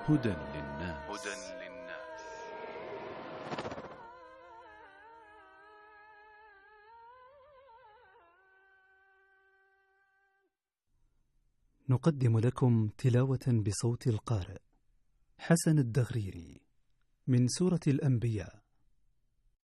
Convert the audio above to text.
هدى للناس. نقدم لكم تلاوة بصوت القارئ حسن الدغريري من سورة الأنبياء،